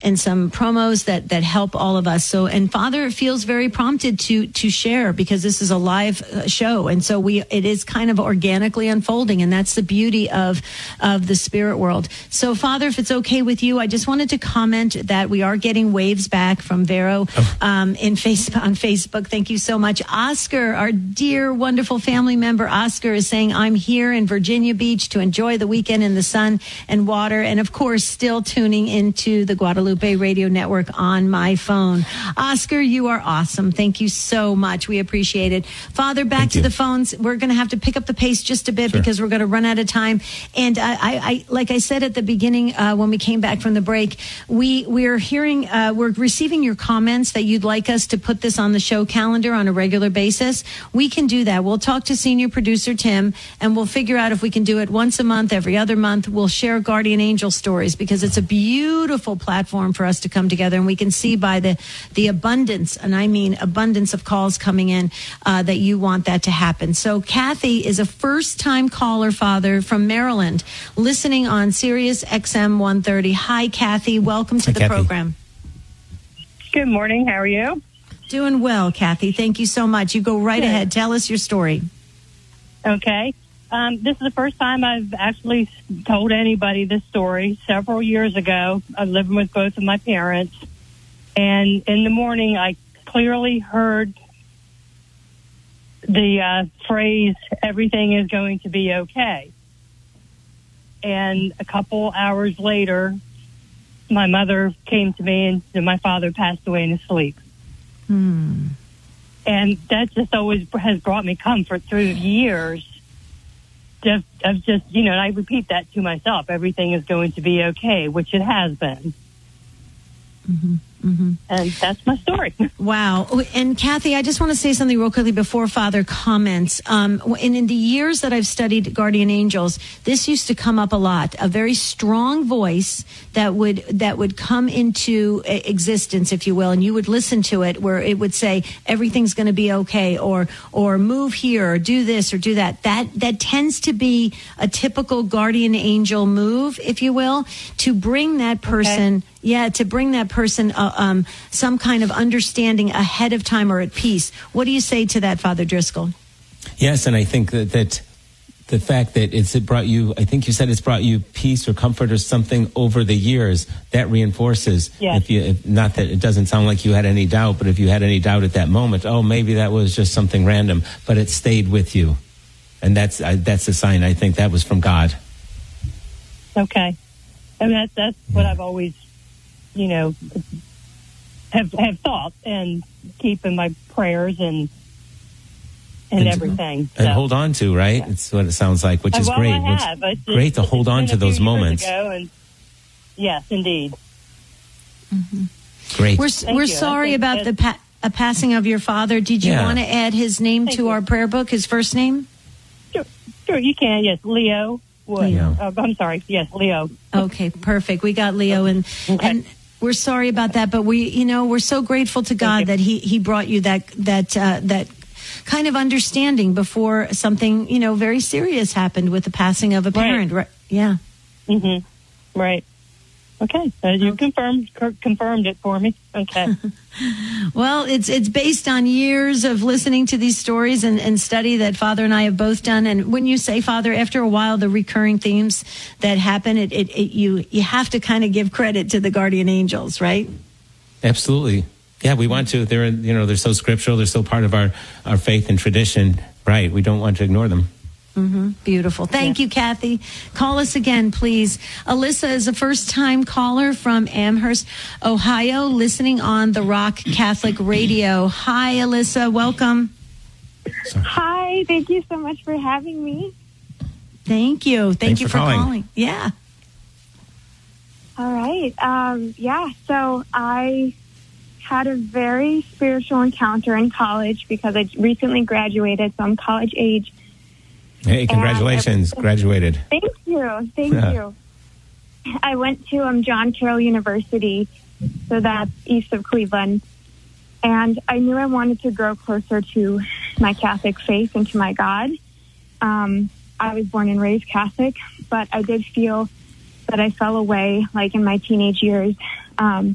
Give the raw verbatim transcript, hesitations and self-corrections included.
and some promos that, that help all of us. So, and Father feels very prompted to, to share because this is a live uh, show. And so we, it is kind of organically unfolding. And that's the beauty of, of the spirit world. So Father, if it's okay with you, I just wanted to comment that we are getting waves back from Vero, um, in face, on Facebook. Thank you so much. Oscar, our dear, wonderful family member, Oscar is saying, I'm here in Virginia Beach to enjoy the weekend in the sun and water. And of course, still tuning into the Guadalupe Radio Network on my phone. Oscar, you are awesome. Thank you so much. We appreciate it. Father, back Thank to you. the phones. We're going to have to pick up the pace just a bit Sure. because we're going to run out of time. And I, I, I like I said at the beginning, uh, when we came back from the break, we, we're hearing, uh, we're receiving your comments that you'd like us to put this on the show calendar on a regular basis. We can do that. We'll talk to senior producer Tim and we'll figure out if we can do it once a month, every other month. We'll share Guardian Angel stories because it's a beautiful platform for us to come together, and we can see by the the abundance, and I mean abundance of calls coming in, uh, that you want that to happen. So Kathy is a first-time caller, Father, from Maryland, listening on Sirius X M one thirty. Hi, Kathy. Welcome to Hi, the Kathy. program. Good morning. How are you? Doing well, Kathy. Thank you so much. You go right Good. ahead. Tell us your story. Okay. Um, this is the first time I've actually told anybody this story. Several years ago, I was living with both of my parents, and in the morning, I clearly heard the uh, phrase, everything is going to be okay. And a couple hours later, my mother came to me and my father passed away in his sleep. Hmm. And that just always has brought me comfort through the years. Just, of just, you know, and I repeat that to myself. Everything is going to be okay, which it has been. Mm-hmm. Mm-hmm. And that's my story. Wow. And Kathy, I just want to say something real quickly before Father comments. Um, and in the years that I've studied guardian angels, this used to come up a lot. A very strong voice that would that would come into existence, if you will, and you would listen to it, where it would say everything's going to be okay, or or move here, or do this, or do that. That that tends to be a typical guardian angel move, if you will, to bring that person. Okay. Yeah, to bring that person uh, um, some kind of understanding ahead of time or at peace. What do you say to that, Father Driscoll? Yes, and I think that, that the fact that it's it brought you, I think you said it's brought you peace or comfort or something over the years, that reinforces. Yes. If you, if, not that it doesn't sound like you had any doubt, but if you had any doubt at that moment, oh, maybe that was just something random, but it stayed with you. And that's uh, that's a sign. I think that was from God. Okay. And that's, that's Yeah. what I've always, you know, have have thought and keep in my prayers and and, and everything. And so. hold on to, right? Yeah. It's what it sounds like, which is well, great. I Which, have. It's, great to it's, hold it's on been to a few those years moments. ago, and yes, indeed. Mm-hmm. Great. We're Thank we're you. sorry think about the pa- a passing of your father. Did you Yeah. want to add his name Thank to you. our prayer book? His first name? Sure, sure, you can. Yes, Leo Wood. Leo. Uh, I'm sorry. Yes, Leo. Okay, perfect. We got Leo, and Okay. and we're sorry about that, but we, you know, we're so grateful to God you. that he he brought you that that uh, that kind of understanding before something, you know, very serious happened with the passing of a parent. Right? Yeah. Mm-hmm. Right. Okay. Uh, you Okay. confirmed cur- confirmed it for me. Okay. Well, it's it's based on years of listening to these stories and, and study that Father and I have both done. And when you say, Father, after a while, the recurring themes that happen, it, it, it you you have to kind of give credit to the guardian angels, right? Absolutely. Yeah, we want to. They're, you know, they're so scriptural. They're so part of our, our faith and tradition. Right. We don't want to ignore them. Mm-hmm. Beautiful. Thank Yeah. you, Kathy. Call us again, please. Alyssa is a first-time caller from Amherst, Ohio, listening on the Rock Catholic Radio. Hi, Alyssa. Welcome. Hi. Thank you so much for having me. Thank you. Thank Thanks you for for calling. calling. Yeah. All right. Um, yeah. So I had a very spiritual encounter in college because I recently graduated, so I'm college age. Hey, congratulations. And- Graduated. Thank you. Thank Yeah. you. I went to um, John Carroll University, so that's east of Cleveland. And I knew I wanted to grow closer to my Catholic faith and to my God. Um, I was born and raised Catholic, but I did feel that I fell away, like in my teenage years. Um,